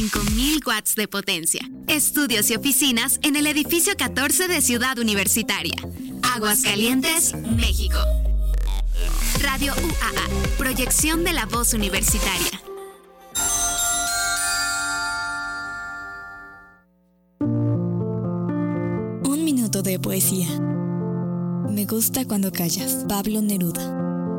5,000 watts de potencia. Estudios y oficinas en el edificio 14 de Ciudad Universitaria. Aguascalientes, México. Radio UAA, proyección de la voz universitaria. Un minuto de poesía. Me gusta cuando callas. Pablo Neruda.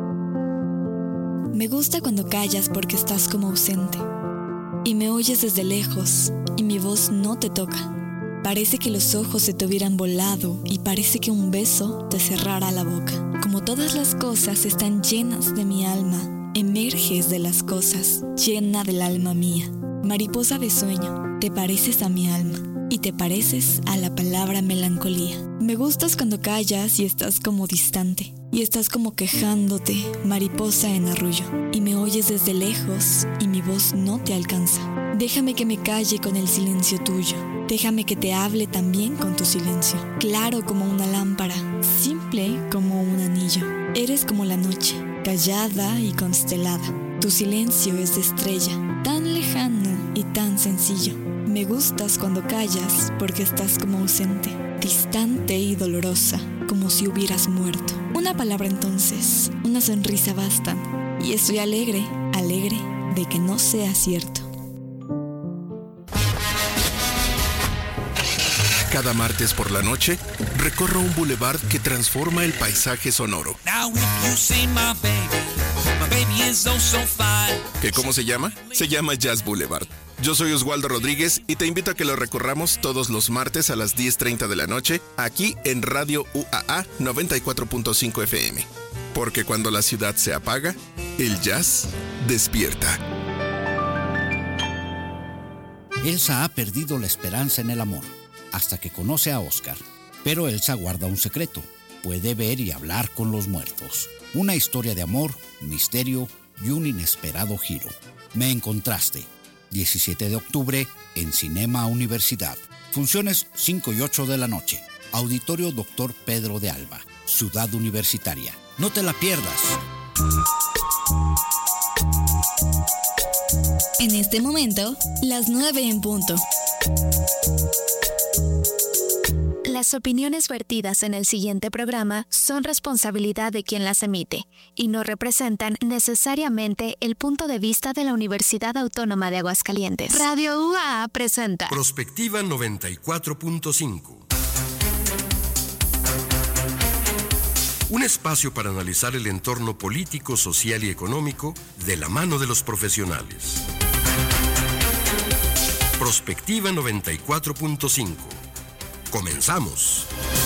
Me gusta cuando callas porque estás como ausente y me oyes desde lejos y mi voz no te toca. Parece que los ojos se te hubieran volado y parece que un beso te cerrara la boca. Como todas las cosas están llenas de mi alma, emerges de las cosas, llena del alma mía. Mariposa de sueño, te pareces a mi alma y te pareces a la palabra melancolía. Me gustas cuando callas y estás como distante y estás como quejándote, mariposa en arrullo, y me oyes desde lejos y mi voz no te alcanza. Déjame que me calle con el silencio tuyo. Déjame que te hable también con tu silencio. Claro como una lámpara, simple como un anillo. Eres como la noche, callada y constelada. Tu silencio es de estrella, tan lejano y tan sencillo. Me gustas cuando callas porque estás como ausente, distante y dolorosa, como si hubieras muerto. Una palabra entonces, una sonrisa bastan, y estoy alegre, alegre de que no sea cierto. Cada martes por la noche, recorro un boulevard que transforma el paisaje sonoro. ¿Qué cómo se llama? Se llama Jazz Boulevard. Yo soy Oswaldo Rodríguez y te invito a que lo recorramos todos los martes a las 10:30 de la noche, aquí en Radio UAA 94.5 FM. Porque cuando la ciudad se apaga, el jazz despierta. Elsa ha perdido la esperanza en el amor hasta que conoce a Oscar. Pero Elsa guarda un secreto. Puede ver y hablar con los muertos. Una historia de amor, misterio y un inesperado giro. Me encontraste. 17 de octubre en Cinema Universidad. Funciones 5 y 8 de la noche. Auditorio Dr. Pedro de Alba, Ciudad Universitaria. No te la pierdas. En este momento, las 9 en punto. Las opiniones vertidas en el siguiente programa son responsabilidad de quien las emite y no representan necesariamente el punto de vista de la Universidad Autónoma de Aguascalientes. Radio UAA presenta Prospectiva 94.5. Un espacio para analizar el entorno político, social y económico de la mano de los profesionales. Prospectiva 94.5. Comenzamos.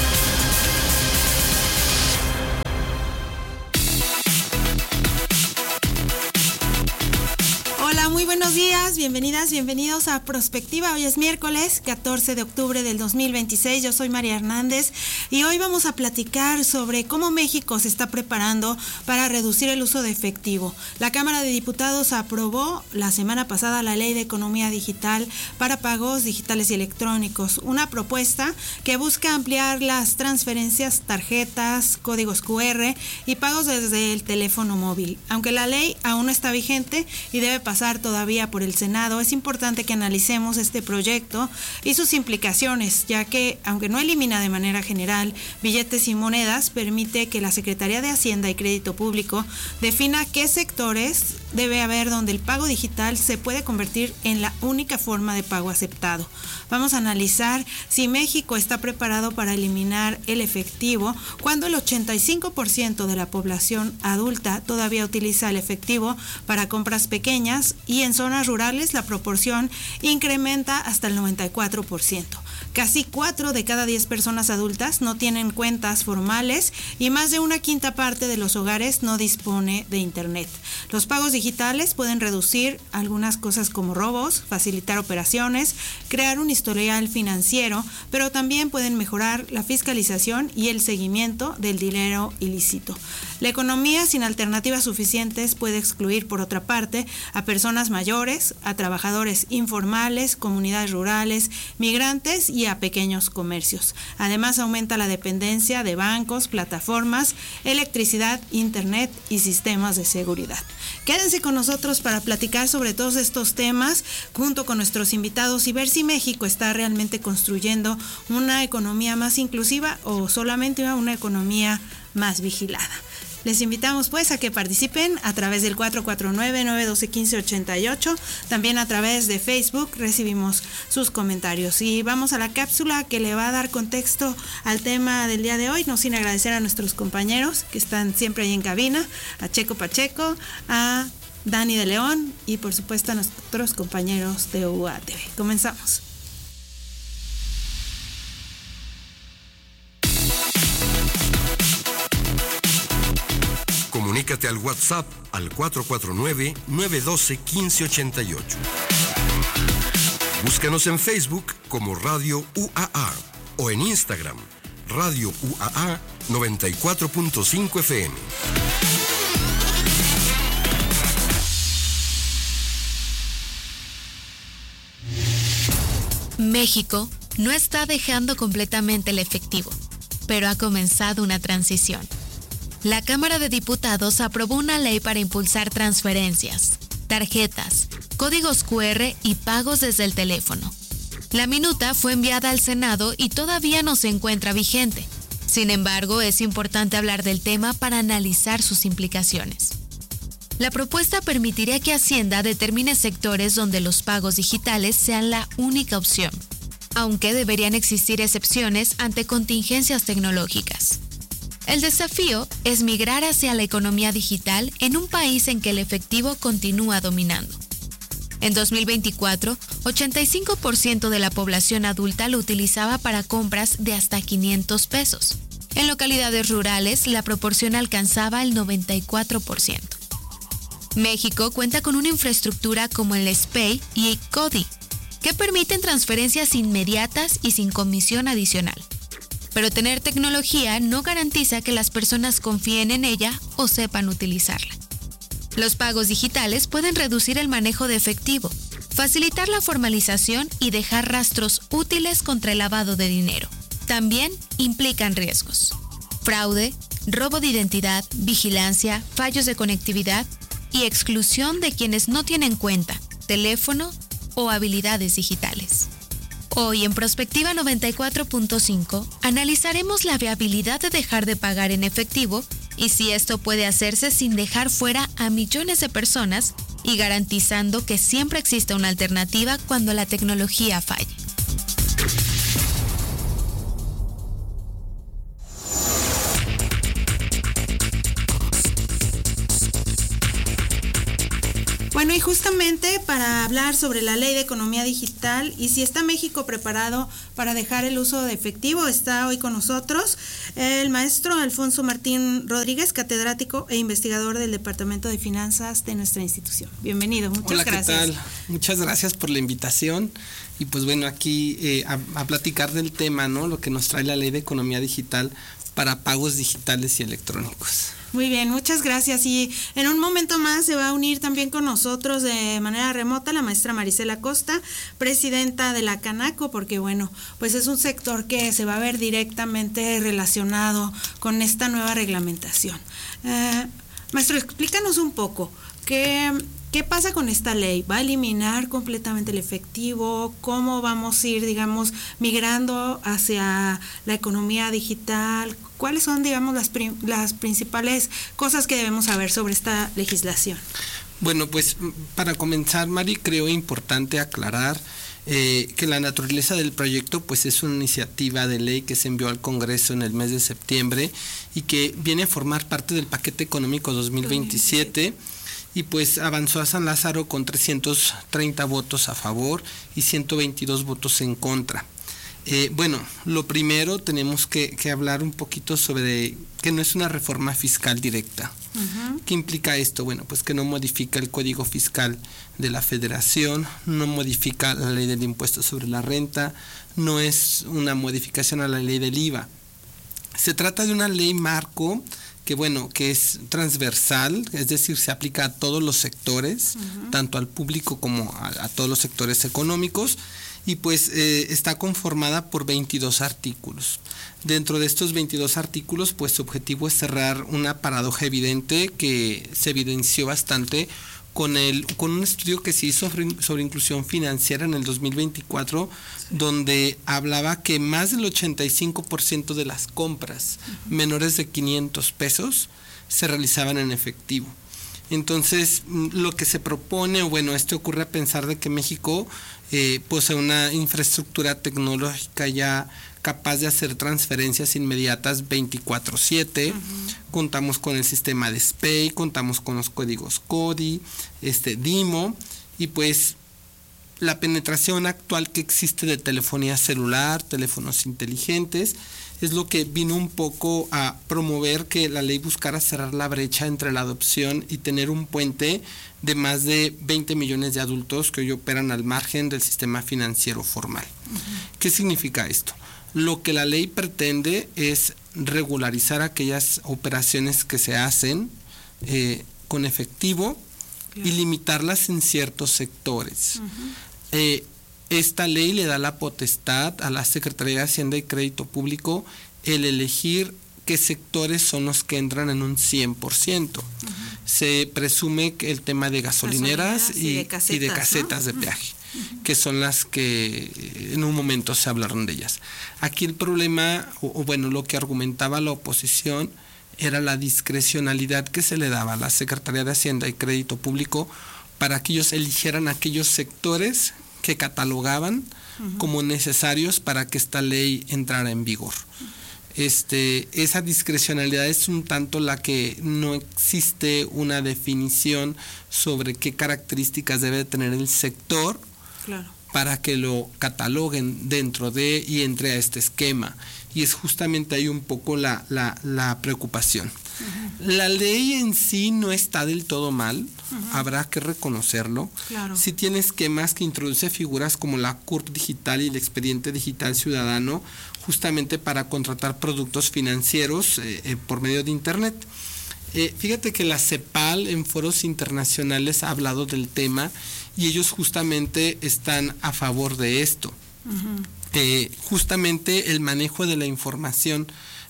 Hola, muy buenos días, bienvenidas, bienvenidos a Prospectiva. Hoy es miércoles 14 de octubre del 2026, yo soy María Hernández y hoy vamos a platicar sobre cómo México se está preparando para reducir el uso de efectivo. La Cámara de Diputados aprobó la semana pasada la Ley de Economía Digital para pagos digitales y electrónicos, una propuesta que busca ampliar las transferencias, tarjetas, códigos QR y pagos desde el teléfono móvil. Aunque la ley aún no está vigente y debe pasar todavía por el Senado, es importante que analicemos este proyecto y sus implicaciones, ya que, aunque no elimina de manera general billetes y monedas, permite que la Secretaría de Hacienda y Crédito Público defina qué sectores debe haber donde el pago digital se puede convertir en la única forma de pago aceptado. Vamos a analizar si México está preparado para eliminar el efectivo cuando el 85% de la población adulta todavía utiliza el efectivo para compras pequeñas y en zonas rurales la proporción incrementa hasta el 94%. Casi 4 de cada 10 personas adultas no tienen cuentas formales y más de una quinta parte de los hogares no dispone de internet. Los pagos digitales pueden reducir algunas cosas como robos, facilitar operaciones, crear un historial financiero, pero también pueden mejorar la fiscalización y el seguimiento del dinero ilícito. La economía sin alternativas suficientes puede excluir, por otra parte, a personas mayores, sectores, a trabajadores informales, comunidades rurales, migrantes y a pequeños comercios. Además, aumenta la dependencia de bancos, plataformas, electricidad, internet y sistemas de seguridad. Quédense con nosotros para platicar sobre todos estos temas junto con nuestros invitados y ver si México está realmente construyendo una economía más inclusiva o solamente una economía más vigilada. Les invitamos pues a que participen a través del 449-912-1588, también a través de Facebook recibimos sus comentarios. Y vamos a la cápsula que le va a dar contexto al tema del día de hoy, no sin agradecer a nuestros compañeros que están siempre ahí en cabina, a Checo Pacheco, a Dani de León y por supuesto a nuestros compañeros de UATV. Comenzamos. Comunícate al WhatsApp al 449-912-1588. Búscanos en Facebook como Radio UAA o en Instagram, Radio UAA 94.5 FM. México no está dejando completamente el efectivo, pero ha comenzado una transición. La Cámara de Diputados aprobó una ley para impulsar transferencias, tarjetas, códigos QR y pagos desde el teléfono. La minuta fue enviada al Senado y todavía no se encuentra vigente. Sin embargo, es importante hablar del tema para analizar sus implicaciones. La propuesta permitiría que Hacienda determine sectores donde los pagos digitales sean la única opción, aunque deberían existir excepciones ante contingencias tecnológicas. El desafío es migrar hacia la economía digital en un país en que el efectivo continúa dominando. En 2024, 85% de la población adulta lo utilizaba para compras de hasta 500 pesos. En localidades rurales, la proporción alcanzaba el 94%. México cuenta con una infraestructura como el SPEI y el CODI, que permiten transferencias inmediatas y sin comisión adicional. Pero tener tecnología no garantiza que las personas confíen en ella o sepan utilizarla. Los pagos digitales pueden reducir el manejo de efectivo, facilitar la formalización y dejar rastros útiles contra el lavado de dinero. También implican riesgos: fraude, robo de identidad, vigilancia, fallos de conectividad y exclusión de quienes no tienen cuenta, teléfono o habilidades digitales. Hoy en Prospectiva 94.5 analizaremos la viabilidad de dejar de pagar en efectivo y si esto puede hacerse sin dejar fuera a millones de personas y garantizando que siempre exista una alternativa cuando la tecnología falle. Bueno, y justamente para hablar sobre la Ley de Economía Digital y si está México preparado para dejar el uso de efectivo, está hoy con nosotros el maestro Alfonso Martín Rodríguez, catedrático e investigador del Departamento de Finanzas de nuestra institución. Bienvenido, muchas gracias. Hola, ¿qué tal? Muchas gracias por la invitación y pues bueno, aquí a platicar del tema, ¿no? Lo que nos trae la Ley de Economía Digital para pagos digitales y electrónicos. Muy bien, muchas gracias. Y en un momento más se va a unir también con nosotros de manera remota la maestra Marisela Costa, presidenta de la Canaco, porque bueno, pues es un sector que se va a ver directamente relacionado con esta nueva reglamentación. Maestro, explícanos un poco, ¿qué pasa con esta ley? ¿Va a eliminar completamente el efectivo? ¿Cómo vamos a ir, digamos, migrando hacia la economía digital? ¿Cuáles son, digamos, las principales cosas que debemos saber sobre esta legislación? Bueno, pues para comenzar, Mari, creo importante aclarar que la naturaleza del proyecto pues es una iniciativa de ley que se envió al Congreso en el mes de septiembre y que viene a formar parte del paquete económico 2027 y pues avanzó a San Lázaro con 330 votos a favor y 122 votos en contra. Bueno, lo primero tenemos que hablar un poquito sobre que no es una reforma fiscal directa. Uh-huh. ¿Qué implica esto? Bueno, pues que no modifica el Código Fiscal de la Federación, no modifica la ley del impuesto sobre la renta, no es una modificación a la ley del IVA. Se trata de una ley marco que es transversal, es decir, se aplica a todos los sectores, tanto al público como a todos los sectores económicos, y pues está conformada por 22 artículos. Dentro de estos 22 artículos, pues su objetivo es cerrar una paradoja evidente que se evidenció bastante con un estudio que se hizo sobre inclusión financiera en el 2024, donde hablaba que más del 85% de las compras menores de 500 pesos se realizaban en efectivo. Entonces, lo que se propone, esto ocurre a pensar de que México posee una infraestructura tecnológica ya capaz de hacer transferencias inmediatas 24/7, contamos con el sistema de SPEI, contamos con los códigos CODI, DIMO, y pues la penetración actual que existe de telefonía celular, teléfonos inteligentes, es lo que vino un poco a promover que la ley buscara cerrar la brecha entre la adopción y tener un puente de más de 20 millones de adultos que hoy operan al margen del sistema financiero formal. ¿Qué significa esto? Lo que la ley pretende es regularizar aquellas operaciones que se hacen con efectivo y limitarlas en ciertos sectores. Esta ley le da la potestad a la Secretaría de Hacienda y Crédito Público el elegir qué sectores son los que entran en un 100%. Se presume que el tema de gasolineras y de casetas de peaje, que son las que en un momento se hablaron de ellas. Aquí el problema, lo que argumentaba la oposición, era la discrecionalidad que se le daba a la Secretaría de Hacienda y Crédito Público para que ellos eligieran aquellos sectores que catalogaban como necesarios para que esta ley entrara en vigor. Esa discrecionalidad es un tanto la que no existe una definición sobre qué características debe tener el sector para que lo cataloguen dentro de y entre a este esquema. Y es justamente ahí un poco la preocupación. La ley en sí no está del todo mal, habrá que reconocerlo. Sí tiene esquemas que introduce figuras como la CURP digital y el expediente digital ciudadano, justamente para contratar productos financieros por medio de Internet. Fíjate que la CEPAL en foros internacionales ha hablado del tema y ellos justamente están a favor de esto. Justamente el manejo de la información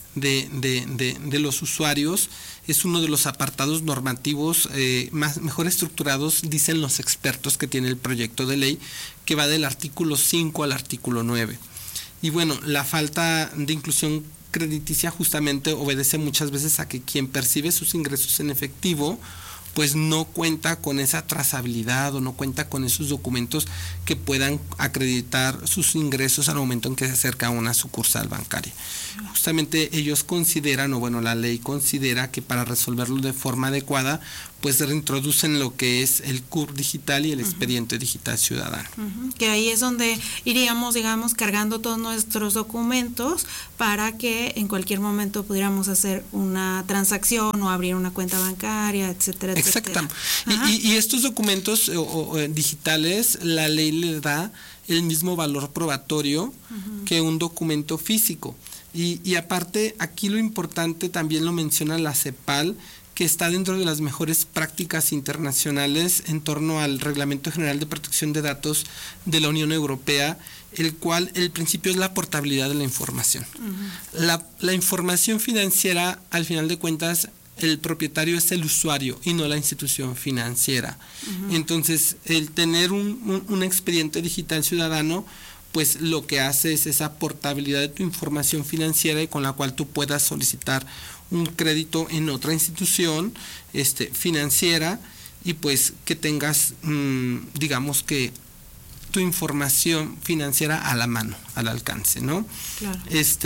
de los usuarios es uno de los apartados normativos mejor estructurados, dicen los expertos, que tiene el proyecto de ley, que va del artículo 5 al artículo 9. Y la falta de inclusión crediticia justamente obedece muchas veces a que quien percibe sus ingresos en efectivo pues no cuenta con esa trazabilidad o no cuenta con esos documentos que puedan acreditar sus ingresos al momento en que se acerca a una sucursal bancaria. Justamente ellos consideran, la ley considera que para resolverlo de forma adecuada, pues reintroducen lo que es el CURP digital y el expediente digital ciudadano. Que ahí es donde iríamos, cargando todos nuestros documentos para que en cualquier momento pudiéramos hacer una transacción o abrir una cuenta bancaria, etcétera, etcétera. Exactamente. Y estos documentos digitales, la ley le da el mismo valor probatorio que un documento físico. Y aparte, aquí lo importante también lo menciona la CEPAL, que está dentro de las mejores prácticas internacionales en torno al Reglamento General de Protección de Datos de la Unión Europea, el cual el principio es la portabilidad de la información. La información financiera, al final de cuentas, el propietario es el usuario y no la institución financiera. Entonces, el tener un expediente digital ciudadano, pues lo que hace es esa portabilidad de tu información financiera y con la cual tú puedas solicitar un crédito en otra institución financiera y pues que tengas, digamos que tu información financiera a la mano, al alcance, ¿no? Claro.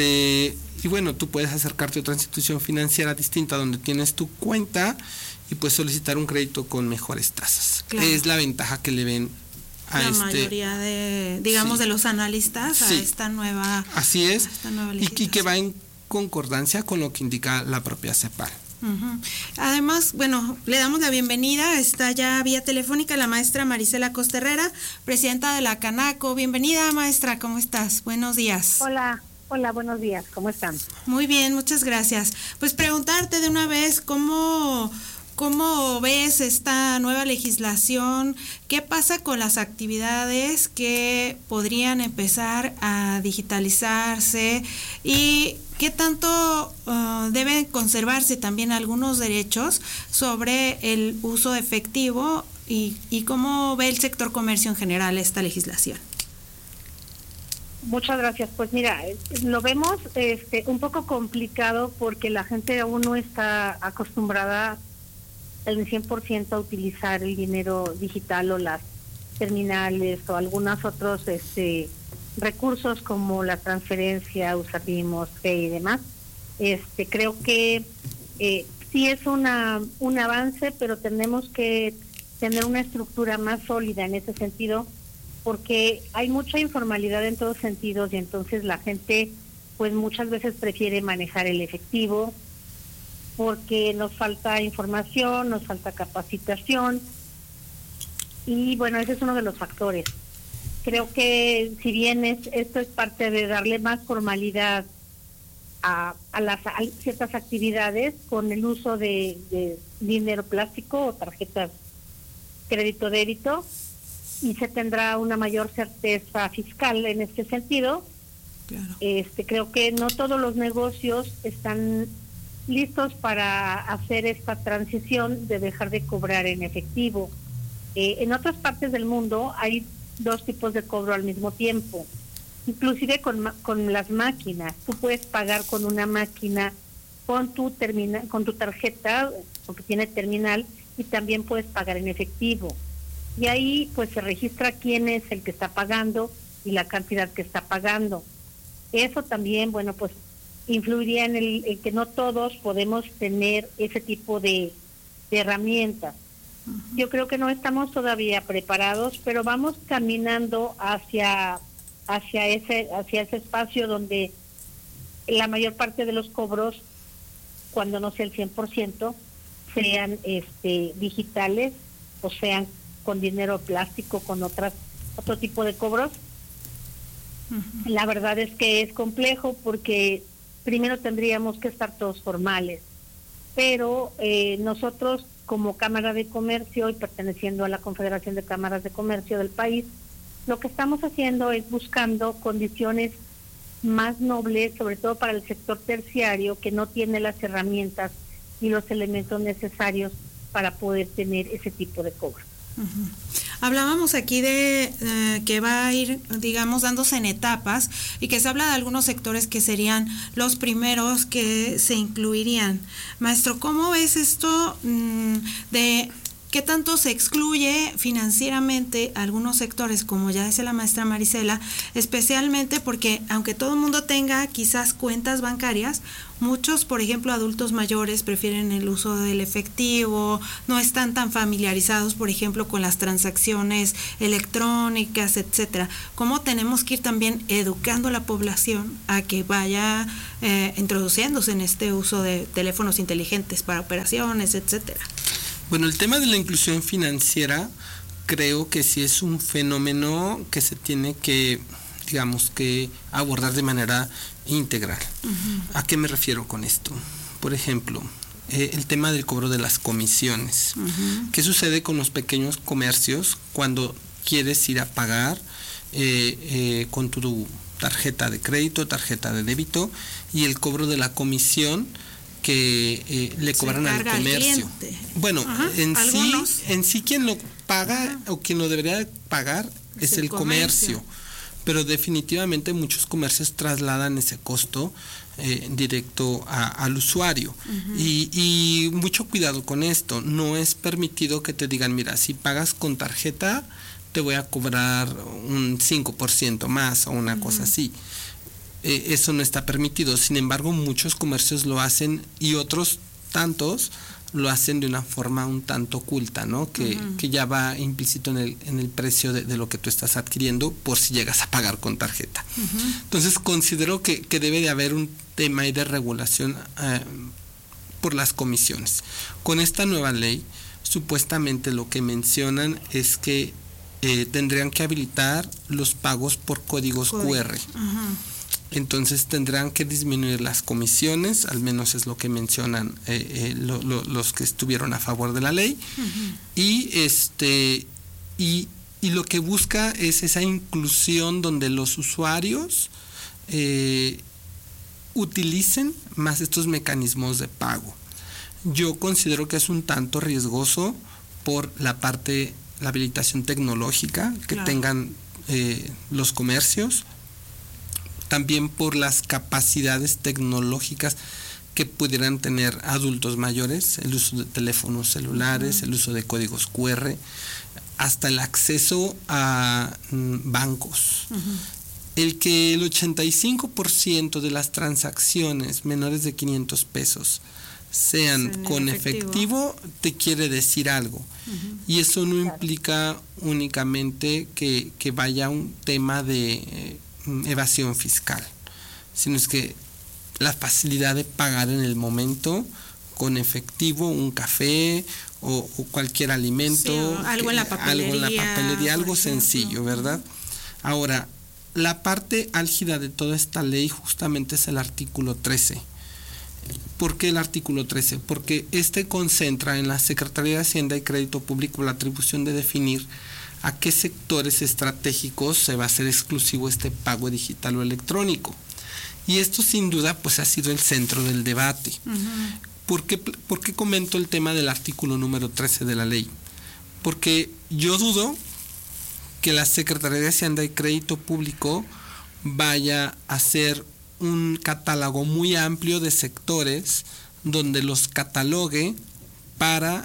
Y tú puedes acercarte a otra institución financiera distinta donde tienes tu cuenta y pues solicitar un crédito con mejores tasas. Claro. Es la ventaja que le ven a la mayoría de los analistas a esta nueva. Así es. Esta nueva y que va en concordancia con lo que indica la propia CEPAL. Además, le damos la bienvenida, está ya vía telefónica la maestra Marisela Costa Herrera, presidenta de la Canaco. Bienvenida, maestra, ¿cómo estás? Buenos días. Hola, Hola, buenos días, ¿cómo están? Muy bien, muchas gracias. Pues preguntarte de una vez, ¿cómo ves esta nueva legislación? ¿Qué pasa con las actividades que podrían empezar a digitalizarse? ¿Y qué tanto deben conservarse también algunos derechos sobre el uso efectivo? ¿Y cómo ve el sector comercio en general esta legislación? Muchas gracias. Pues mira, lo vemos un poco complicado porque la gente aún no está acostumbrada al 100% a utilizar el dinero digital o las terminales o algunos otros recursos como la transferencia, Usabimos, Pay y demás. Creo que sí es un avance, pero tenemos que tener una estructura más sólida en ese sentido, porque hay mucha informalidad en todos sentidos y entonces la gente pues muchas veces prefiere manejar el efectivo porque nos falta información, nos falta capacitación y bueno, ese es uno de los factores. Creo que si bien esto es parte de darle más formalidad a ciertas actividades con el uso de dinero plástico o tarjetas crédito-débito, y se tendrá una mayor certeza fiscal en este sentido. Claro. Creo que no todos los negocios están listos para hacer esta transición de dejar de cobrar en efectivo. En otras partes del mundo hay dos tipos de cobro al mismo tiempo, inclusive con las máquinas. Tú puedes pagar con una máquina, con tu tarjeta, porque tiene terminal, y también puedes pagar en efectivo. Y ahí pues se registra quién es el que está pagando y la cantidad que está pagando. Eso también, bueno, pues influiría en el que no todos podemos tener ese tipo de herramientas. Uh-huh. Yo creo que no estamos todavía preparados, pero vamos caminando hacia ese espacio donde la mayor parte de los cobros, cuando no sea el 100%, sean digitales o sean con dinero plástico, con otro tipo de cobros. Uh-huh. La verdad es que es complejo porque primero tendríamos que estar todos formales, pero nosotros como Cámara de Comercio y perteneciendo a la Confederación de Cámaras de Comercio del país, lo que estamos haciendo es buscando condiciones más nobles, sobre todo para el sector terciario, que no tiene las herramientas y los elementos necesarios para poder tener ese tipo de cobro. Uh-huh. Hablábamos aquí de que va a ir, digamos, dándose en etapas y que se habla de algunos sectores que serían los primeros que se incluirían. Maestro, ¿cómo ves esto de qué tanto se excluye financieramente algunos sectores, como ya dice la maestra Marisela, especialmente porque aunque todo el mundo tenga quizás cuentas bancarias, muchos, por ejemplo, adultos mayores prefieren el uso del efectivo, no están tan familiarizados, por ejemplo, con las transacciones electrónicas, etcétera. ¿Cómo tenemos que ir también educando a la población a que vaya introduciéndose en este uso de teléfonos inteligentes para operaciones, etcétera? Bueno, el tema de la inclusión financiera creo que sí es un fenómeno que se tiene que, digamos, que abordar de manera integral. Uh-huh. ¿A qué me refiero con esto? Por ejemplo, el tema del cobro de las comisiones. Uh-huh. ¿Qué sucede con los pequeños comercios cuando quieres ir a pagar con tu tarjeta de crédito, tarjeta de débito y el cobro de la comisión que le cobran al comercio? Bueno, en sí quien lo paga o quien lo debería pagar es el comercio, pero definitivamente muchos comercios trasladan ese costo directo al usuario. Uh-huh. Y mucho cuidado con esto, no es permitido que te digan, mira, si pagas con tarjeta te voy a cobrar un 5% más o una cosa así. Eso no está permitido. Sin embargo, muchos comercios lo hacen y otros tantos lo hacen de una forma un tanto oculta, ¿no? Que ya va implícito en el precio de lo que tú estás adquiriendo por si llegas a pagar con tarjeta. Uh-huh. Entonces considero que debe de haber un tema de regulación por las comisiones. Con esta nueva ley, supuestamente lo que mencionan es que tendrían que habilitar los pagos por códigos QR. Uh-huh. Entonces tendrán que disminuir las comisiones, al menos es lo que mencionan los que estuvieron a favor de la ley. Y lo que busca es esa inclusión donde los usuarios utilicen más estos mecanismos de pago. Yo considero que es un tanto riesgoso por la habilitación tecnológica que tengan los comercios, también por las capacidades tecnológicas que pudieran tener adultos mayores, el uso de teléfonos celulares, el uso de códigos QR, hasta el acceso a bancos. El que el 85% de las transacciones menores de 500 pesos sean con efectivo te quiere decir algo. Y eso no implica únicamente que vaya un tema de evasión fiscal, sino es que la facilidad de pagar en el momento con efectivo, un café o cualquier alimento, algo en la papelería, algo sencillo, ¿verdad? Ahora, la parte álgida de toda esta ley justamente es el artículo 13. ¿Por qué el artículo 13? Porque concentra en la Secretaría de Hacienda y Crédito Público la atribución de definir a qué sectores estratégicos se va a hacer exclusivo este pago digital o electrónico. Y esto sin duda pues ha sido el centro del debate. ¿Por qué comento el tema del artículo número 13 de la ley? Porque yo dudo que la Secretaría de Hacienda y Crédito Público vaya a hacer un catálogo muy amplio de sectores donde los catalogue para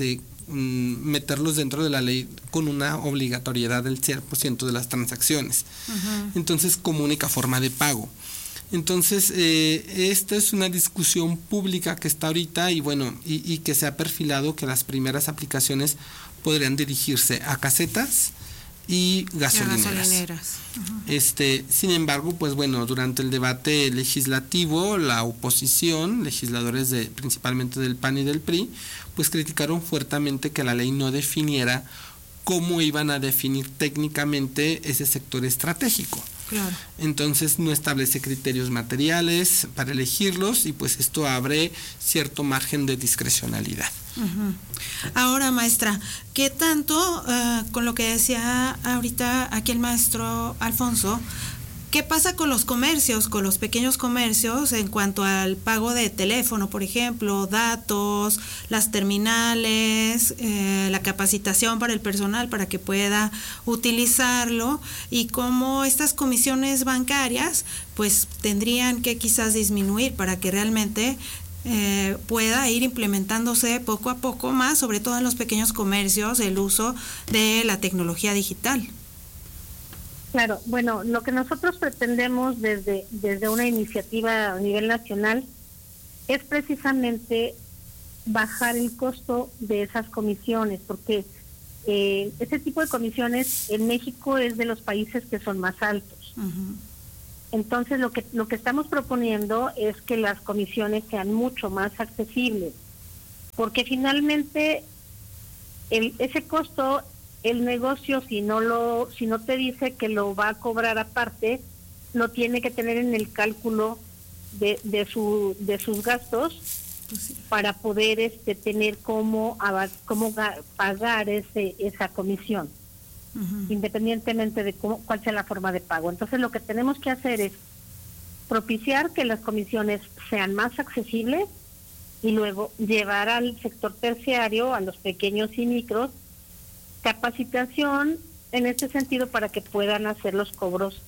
meterlos dentro de la ley con una obligatoriedad del 100% de las transacciones. Entonces, como única forma de pago. Entonces, esta es una discusión pública que está ahorita y que se ha perfilado que las primeras aplicaciones podrían dirigirse a casetas y gasolineras. Sin embargo, pues durante el debate legislativo, la oposición, legisladores principalmente del PAN y del PRI, pues criticaron fuertemente que la ley no definiera cómo iban a definir técnicamente ese sector estratégico. Claro. Entonces no establece criterios materiales para elegirlos y pues esto abre cierto margen de discrecionalidad. Ahora, maestra, ¿qué tanto, con lo que decía ahorita aquí el maestro Alfonso, qué pasa con los comercios, con los pequeños comercios en cuanto al pago de teléfono, por ejemplo, datos, las terminales, la capacitación para el personal para que pueda utilizarlo, y cómo estas comisiones bancarias pues tendrían que quizás disminuir para que realmente pueda ir implementándose poco a poco más, sobre todo en los pequeños comercios, el uso de la tecnología digital? Claro, bueno, lo que nosotros pretendemos desde una iniciativa a nivel nacional es precisamente bajar el costo de esas comisiones, porque ese tipo de comisiones en México es de los países que son más altos. Entonces lo que estamos proponiendo es que las comisiones sean mucho más accesibles, porque finalmente ese costo, el negocio si no te dice que lo va a cobrar aparte, lo tiene que tener en el cálculo de sus gastos, pues sí, para poder tener cómo pagar esa comisión, independientemente de cuál sea la forma de pago. Entonces lo que tenemos que hacer es propiciar que las comisiones sean más accesibles y luego llevar al sector terciario, a los pequeños y micros, capacitación en este sentido para que puedan hacer los cobros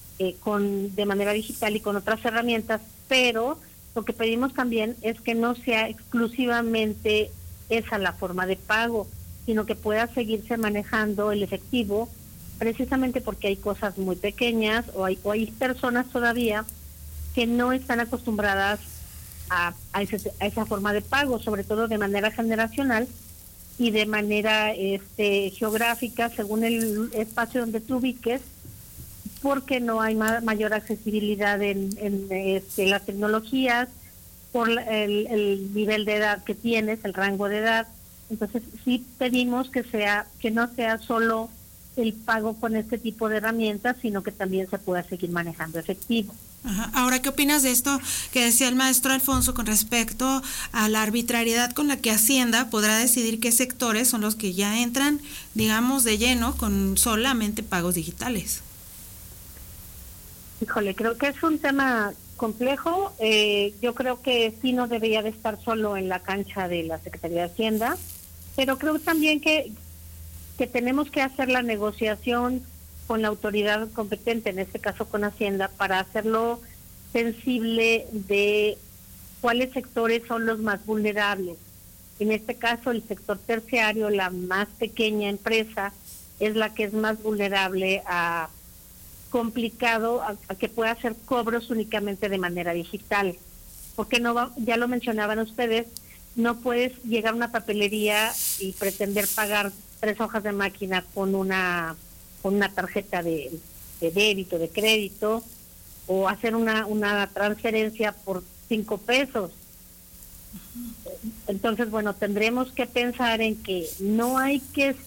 de manera digital y con otras herramientas, pero lo que pedimos también es que no sea exclusivamente esa la forma de pago, sino que pueda seguirse manejando el efectivo, precisamente porque hay cosas muy pequeñas o hay personas todavía que no están acostumbradas a esa forma de pago, sobre todo de manera generacional y de manera geográfica, según el espacio donde tú ubiques, porque no hay mayor accesibilidad en las tecnologías, por el nivel de edad que tienes, el rango de edad. Entonces sí pedimos que no sea solo el pago con este tipo de herramientas, sino que también se pueda seguir manejando efectivo. Ajá. Ahora, ¿qué opinas de esto que decía el maestro Alfonso con respecto a la arbitrariedad con la que Hacienda podrá decidir qué sectores son los que ya entran, digamos, de lleno con solamente pagos digitales? Híjole, creo que es un tema complejo. Yo creo que sí no debería de estar solo en la cancha de la Secretaría de Hacienda, pero creo también que tenemos que hacer la negociación con la autoridad competente, en este caso con Hacienda, para hacerlo sensible de cuáles sectores son los más vulnerables. En este caso, el sector terciario, la más pequeña empresa, es la que es más vulnerable a que pueda hacer cobros únicamente de manera digital. Porque ya lo mencionaban ustedes, no puedes llegar a una papelería y pretender pagar 3 hojas de máquina con una tarjeta de débito, de crédito, o hacer una transferencia por 5 pesos. Entonces, bueno, tendremos que pensar en que no es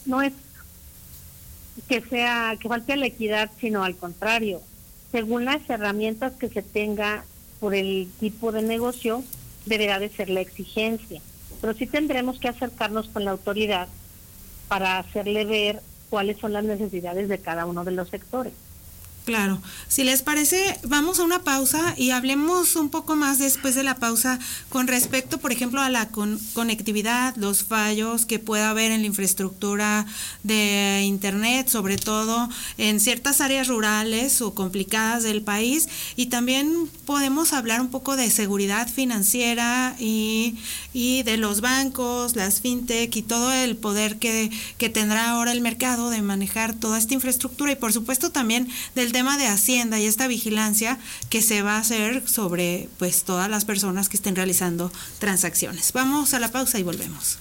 que falte la equidad, sino al contrario, según las herramientas que se tenga por el tipo de negocio, deberá de ser la exigencia. Pero sí tendremos que acercarnos con la autoridad para hacerle ver cuáles son las necesidades de cada uno de los sectores. Claro, si les parece, vamos a una pausa y hablemos un poco más después de la pausa con respecto, por ejemplo, a la conectividad, los fallos que pueda haber en la infraestructura de Internet, sobre todo en ciertas áreas rurales o complicadas del país, y también podemos hablar un poco de seguridad financiera y de los bancos, las fintech y todo el poder que tendrá ahora el mercado de manejar toda esta infraestructura, y por supuesto también del tema de Hacienda y esta vigilancia que se va a hacer sobre pues todas las personas que estén realizando transacciones. Vamos a la pausa y volvemos.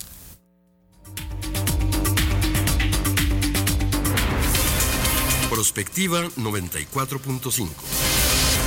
Prospectiva 94.5.